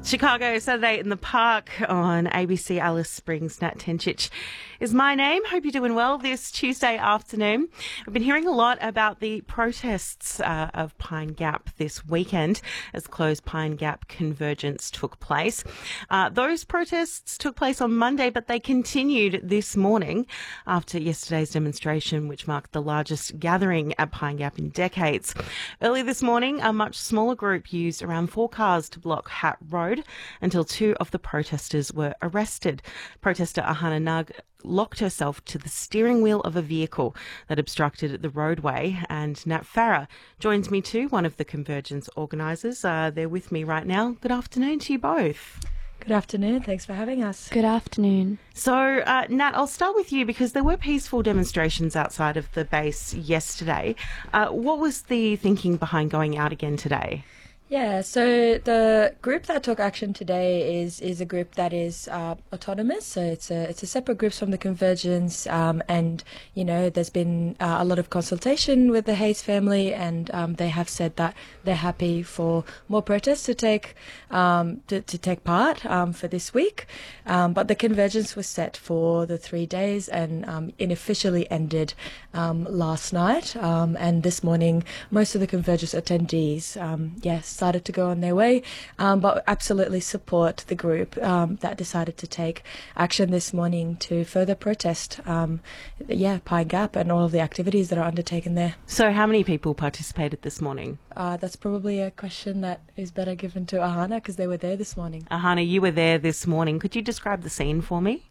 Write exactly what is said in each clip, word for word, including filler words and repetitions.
Chicago Saturday in the Park on A B C. Alice Springs. Nat Tencic is my name. Hope you're doing well this Tuesday afternoon. We've been hearing a lot about the protests uh, of Pine Gap this weekend as closed Pine Gap convergence took place. Uh, those protests took place on Monday, but they continued this morning after yesterday's demonstration, which marked the largest gathering at Pine Gap in decades. Early this morning, a much smaller group used around four cars to block Hat Road until two of the protesters were arrested. Protester Ahana Nug locked herself to the steering wheel of a vehicle that obstructed the roadway, and Nat Farah joins me too, one of the Convergence organisers. Uh, they're with me right now. Good afternoon to you both. Good afternoon. Thanks for having us. Good afternoon. So, uh, Nat, I'll start with you because there were peaceful demonstrations outside of the base yesterday. Uh, what was the thinking behind going out again today? Yeah, so the group that took action today is is a group that is uh, autonomous. So it's a it's a separate group from the Convergence, um, and you know there's been uh, a lot of consultation with the Hayes family, and um, they have said that they're happy for more protests to take um, to, to take part um, for this week. Um, but the Convergence was set for the three days and um, unofficially ended um, last night, um, and this morning most of the Convergence attendees, um, yes. started to go on their way, um, but absolutely support the group um, that decided to take action this morning to further protest, um, yeah, Pine Gap and all of the activities that are undertaken there. So how many people participated this morning? Uh, that's probably a question that is better given to Ahana because they were there this morning. Ahana, you were there this morning. Could you describe the scene for me?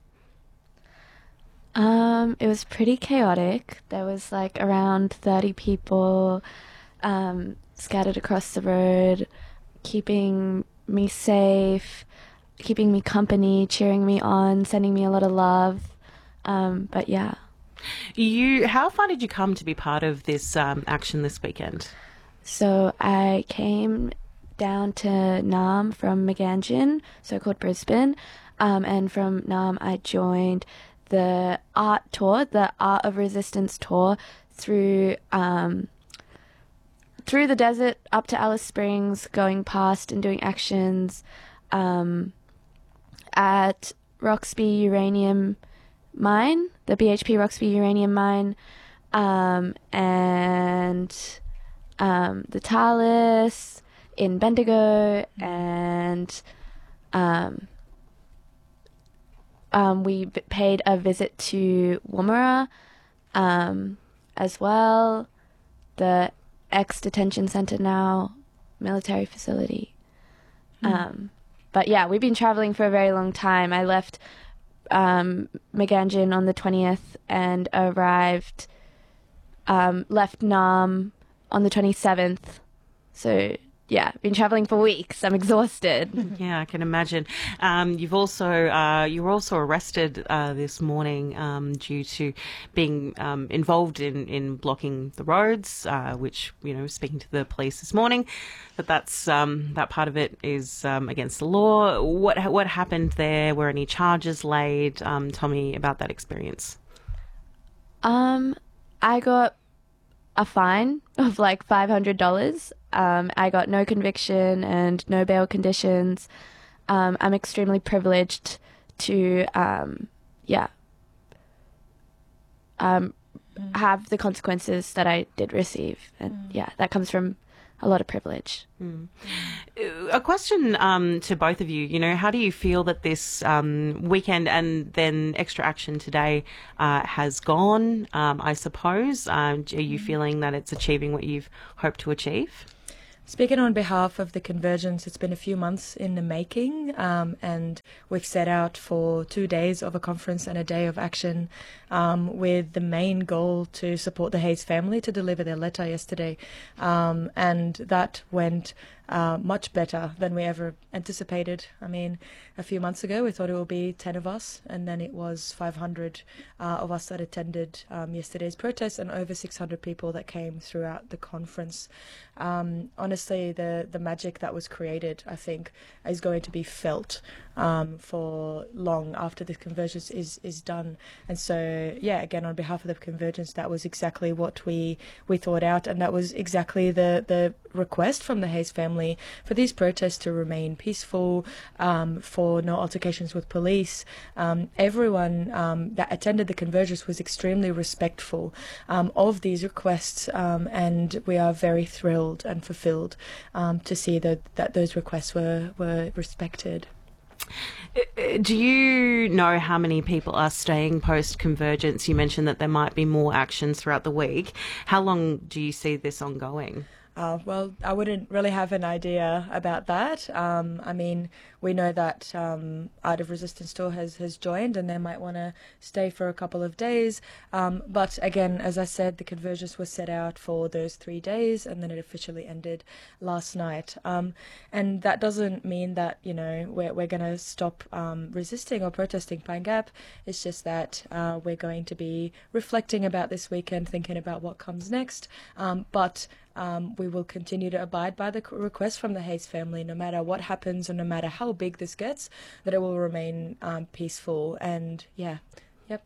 Um, it was pretty chaotic. There was like around thirty people um, scattered across the road, keeping me safe, keeping me company, cheering me on, sending me a lot of love. Um, but yeah. You, how far did you come to be part of this um, action this weekend? So I came down to Nam from Megangin, so-called Brisbane, um, and from Nam I joined the art tour, the Art of Resistance tour through um, through the desert up to Alice Springs, going past and doing actions um, at Roxby Uranium Mine, the B H P Roxby Uranium Mine, um, and um, the Talus in Bendigo, and um, um, we v- paid a visit to Woomera um, as well, the ex-detention centre now, military facility. Mm. Um, but yeah, we've been travelling for a very long time. I left um, Megangin on the twentieth and arrived, um, left Nam on the twenty-seventh. So yeah, been travelling for weeks. I'm exhausted. Yeah, I can imagine. Um, you've also uh, you were also arrested uh, this morning um, due to being um, involved in, in blocking the roads, uh, which, you know, speaking to the police this morning, but that's um, that part of it is um, against the law. What what happened there? Were any charges laid? Um, tell me about that experience. Um, I got a fine of like five hundred dollars. Um, I got no conviction and no bail conditions. Um, I'm extremely privileged to, um, yeah, um, mm. have the consequences that I did receive. And mm. yeah, that comes from a lot of privilege. Mm. A question um, to both of you, you know, how do you feel that this um, weekend and then extra action today uh, has gone, um, I suppose? Um, are you feeling that it's achieving what you've hoped to achieve? Speaking on behalf of the Convergence, it's been a few months in the making, um, and we've set out for two days of a conference and a day of action um, with the main goal to support the Hayes family to deliver their letter yesterday. Um, and that went uh, much better than we ever anticipated. I mean, a few months ago we thought it would be ten of us, and then it was five hundred uh, of us that attended um, yesterday's protest, and over six hundred people that came throughout the conference. Um, honestly, the, the magic that was created, I think, is going to be felt um, for long after the Convergence is, is done. And so, yeah, again, on behalf of the Convergence, that was exactly what we, we thought out, and that was exactly the, the request from the Hayes family family, for these protests to remain peaceful, um, for no altercations with police. Um, everyone um, that attended the convergence was extremely respectful um, of these requests, um, and we are very thrilled and fulfilled um, to see that, that those requests were, were respected. Do you know how many people are staying post-convergence? You mentioned that there might be more actions throughout the week. How long do you see this ongoing? Uh, well, I wouldn't really have an idea about that. Um, I mean, we know that um, Art of Resistance Tour has, has joined, and they might want to stay for a couple of days. Um, but again, as I said, the convergence was set out for those three days, and then it officially ended last night. Um, and that doesn't mean that, you know, we're, we're going to stop um, resisting or protesting Pine Gap. It's just that uh, we're going to be reflecting about this weekend, thinking about what comes next. Um, but Um, we will continue to abide by the request from the Hayes family, no matter what happens and no matter how big this gets, that it will remain um, peaceful. And yeah, yep.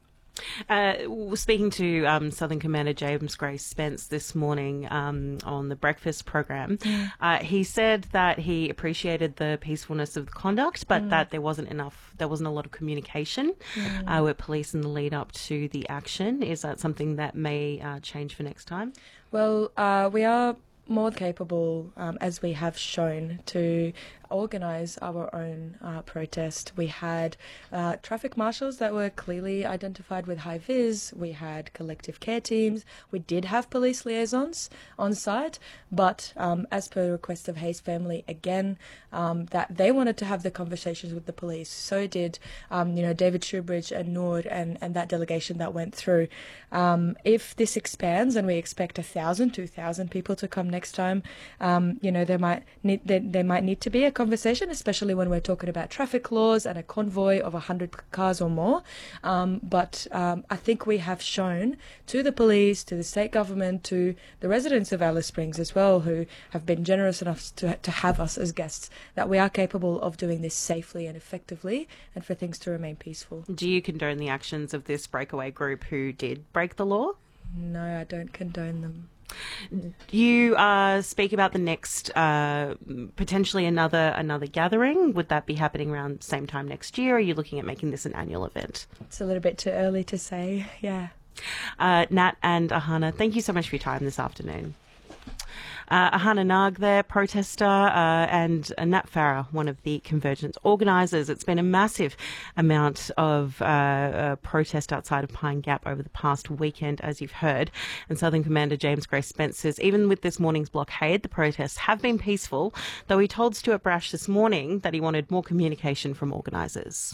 Uh, speaking to um, Southern Commander James Gray Spence this morning um, on the breakfast program, mm. uh, he said that he appreciated the peacefulness of the conduct, but mm. that there wasn't enough, there wasn't a lot of communication mm. uh, with police in the lead up to the action. Is that something that may uh, change for next time? Well, uh, we are more capable, um, as we have shown, to organise our own uh, protest. We had uh, traffic marshals that were clearly identified with high vis. We had collective care teams. We did have police liaisons on site, but um, as per the request of Hayes family, again, um, that they wanted to have the conversations with the police. So did, um, you know, David Shoebridge and Noord and, and that delegation that went through. Um, if this expands and we expect a thousand, two thousand people to come next time, um, you know, there might need there, there might need to be a conversation, especially when we're talking about traffic laws and a convoy of one hundred cars or more. Um, but um, I think we have shown to the police, to the state government, to the residents of Alice Springs as well, who have been generous enough to, to have us as guests, that we are capable of doing this safely and effectively and for things to remain peaceful. Do you condone the actions of this breakaway group who did break the law? No, I don't condone them. You uh, speak about the next, uh, potentially another another gathering. Would that be happening around the same time next year? Or are you looking at making this an annual event? It's a little bit too early to say, yeah. Uh, Nat and Ahana, thank you so much for your time this afternoon. Uh, Ahana Nag there, protester, uh, and uh, Nat Farah, one of the convergence organisers. It's been a massive amount of uh, uh, protest outside of Pine Gap over the past weekend, as you've heard. And Southern Commander James Gray Spence says even with this morning's blockade, the protests have been peaceful, though he told Stuart Brash this morning that he wanted more communication from organisers.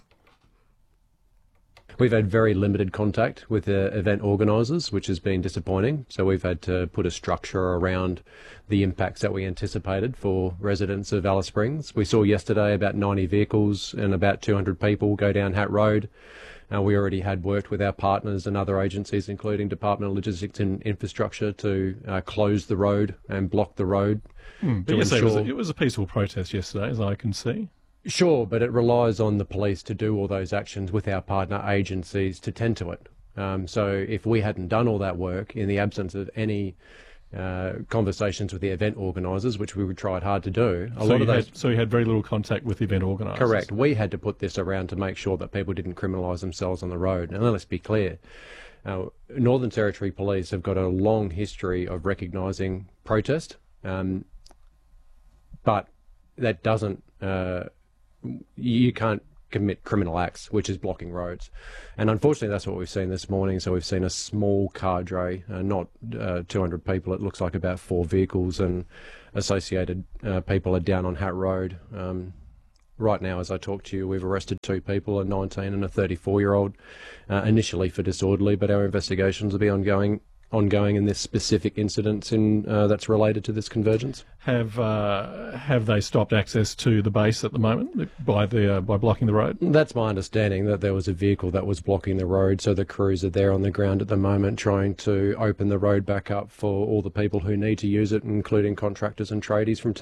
We've had very limited contact with the event organisers, which has been disappointing. So we've had to put a structure around the impacts that we anticipated for residents of Alice Springs. We saw yesterday about ninety vehicles and about two hundred people go down Hat Road. Uh, we already had worked with our partners and other agencies, including Department of Logistics and Infrastructure, to uh, close the road and block the road. Mm, but yesterday ensure... it, was a, it was a peaceful protest yesterday, as I can see. Sure, but it relies on the police to do all those actions with our partner agencies to tend to it. Um, so if we hadn't done all that work in the absence of any uh, conversations with the event organisers, which we tried hard to do, a so lot of those... Had, so you had very little contact with the event organisers? Correct. We had to put this around to make sure that people didn't criminalise themselves on the road. And let's be clear, uh, Northern Territory Police have got a long history of recognising protest, um, but that doesn't... Uh, you can't commit criminal acts, which is blocking roads. And unfortunately, that's what we've seen this morning. So we've seen a small cadre, uh, not uh, two hundred people. It looks like about four vehicles, and associated uh, people are down on Hat Road. Um, right now, as I talk to you, we've arrested two people, a nineteen and a thirty-four-year-old, uh, initially for disorderly, but our investigations will be ongoing ongoing in this specific incident in, uh, that's related to this convergence. Have uh, have they stopped access to the base at the moment by the uh, by blocking the road? That's my understanding, that there was a vehicle that was blocking the road, so the crews are there on the ground at the moment trying to open the road back up for all the people who need to use it, including contractors and tradies from town.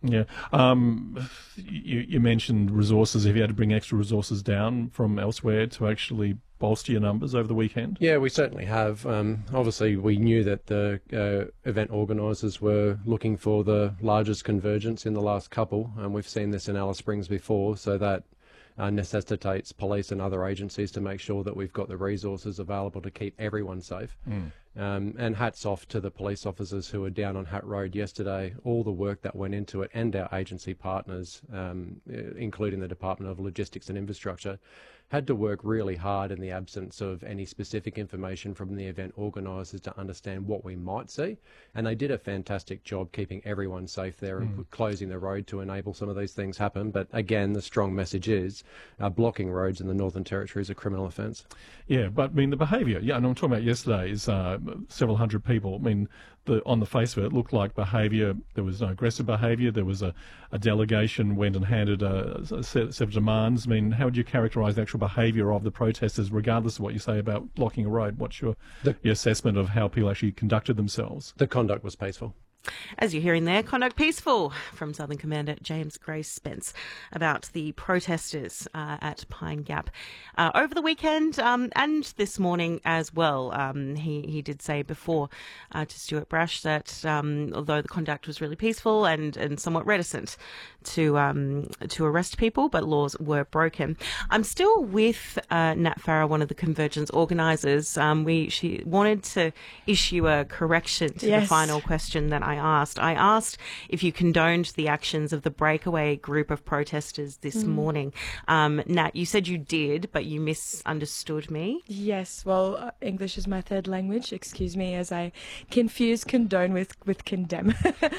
Yeah. Um, you, you mentioned resources. Have you had to bring extra resources down from elsewhere to actually bolster your numbers over the weekend? Yeah, we certainly have. Um, obviously, we knew that the uh, event organisers were looking for the largest convergence in the last couple, and we've seen this in Alice Springs before, so that uh, necessitates police and other agencies to make sure that we've got the resources available to keep everyone safe. Mm. Um, and hats off to the police officers who were down on Hat Road yesterday, all the work that went into it, and our agency partners, um, including the Department of Logistics and Infrastructure, had to work really hard in the absence of any specific information from the event organisers to understand what we might see. And they did a fantastic job keeping everyone safe there and mm. closing the road to enable some of these things happen. But again, the strong message is uh, blocking roads in the Northern Territory is a criminal offence. Yeah, but I mean, the behaviour, yeah, and I'm talking about yesterday, is uh, several hundred people. I mean, the, on the face of it, it looked like behaviour. There was no aggressive behaviour. There was a, a delegation went and handed a, a set, set of demands. I mean, how would you characterise the actual behaviour of the protesters, regardless of what you say about blocking a road? What's your, the, your assessment of how people actually conducted themselves? The conduct was peaceful. As you're hearing there, conduct peaceful from Southern Commander James Grace Spence about the protesters uh, at Pine Gap uh, over the weekend um, and this morning as well. Um, he, he did say before uh, to Stuart Brash that um, although the conduct was really peaceful and, and somewhat reticent to um, to arrest people, but laws were broken. I'm still with uh, Nat Farah, one of the Convergence organisers. Um, we she wanted to issue a correction to yes. the final question that I I asked. I asked if you condoned the actions of the breakaway group of protesters this mm. morning. Um, Nat, you said you did, but you misunderstood me. Yes, well, uh, English is my third language. Excuse me as I confuse condone with, with condemn.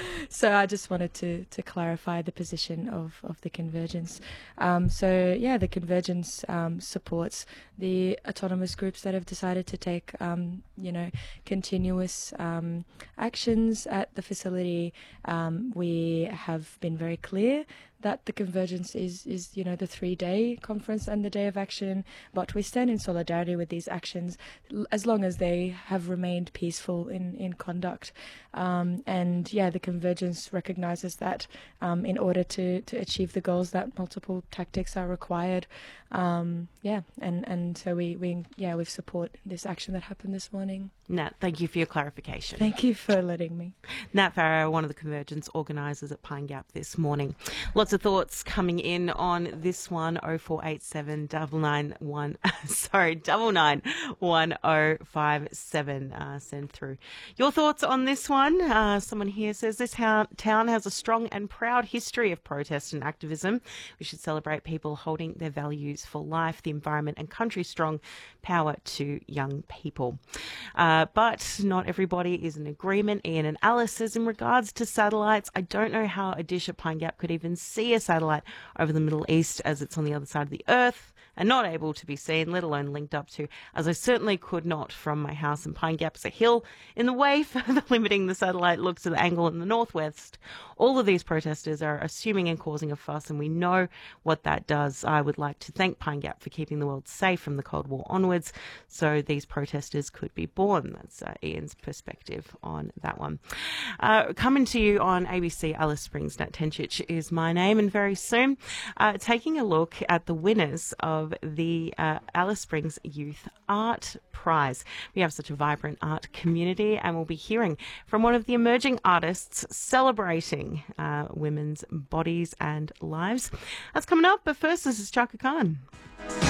So I just wanted to, to clarify the position of, of the Convergence. Um, so, yeah, the Convergence um, supports the autonomous groups that have decided to take, um, you know, continuous um, actions at the facility. Um, we have been very clear that the Convergence is, is, you know, the three-day conference and the day of action, but we stand in solidarity with these actions as long as they have remained peaceful in, in conduct. Um, and, yeah, the Convergence recognises that um, in order to, to achieve the goals that multiple tactics are required. Um, yeah, and, and so we, we, yeah, we support this action that happened this morning. Nat, thank you for your clarification. Thank you for letting me. Nat Farah, one of the Convergence organisers at Pine Gap this morning. Lots of thoughts coming in on this one. oh four eight seven nine nine one sorry double nine one oh five seven. Uh, send through your thoughts on this one. Uh, someone here says this ha- town has a strong and proud history of protest and activism. We should celebrate people holding their values for life, the environment and country strong. Power to young people. Uh, but not everybody is in agreement. Ian and Alice says, in regards to satellites, I don't know how a dish at Pine Gap could even see a satellite over the Middle East, as it's on the other side of the earth and not able to be seen, let alone linked up to, as I certainly could not from my house. And Pine Gap's a hill in the way, further limiting the satellite looks at the angle in the northwest. All of these protesters are assuming and causing a fuss, and we know what that does. I would like to thank Pine Gap for keeping the world safe from the Cold War onwards, so these protesters could be born. That's uh, Ian's perspective on that one. Uh, coming to you on A B C, Alice Springs, Nat Tencic is my name, and very soon uh, taking a look at the winners of Of the uh, Alice Springs Youth Art Prize. We have such a vibrant art community, and we'll be hearing from one of the emerging artists celebrating uh, women's bodies and lives. That's coming up, but first, this is Chaka Khan.